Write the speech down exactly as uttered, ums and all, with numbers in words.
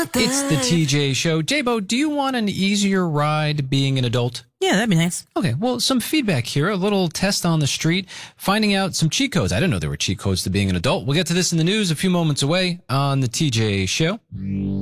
It's the T J Show. J-Bo, do you want an easier ride being an adult? Yeah, that'd be nice. Okay, well, some feedback here, a little test on the street, finding out some cheat codes. I didn't know there were cheat codes to being an adult. We'll get to this in the news a few moments away on the T J Show.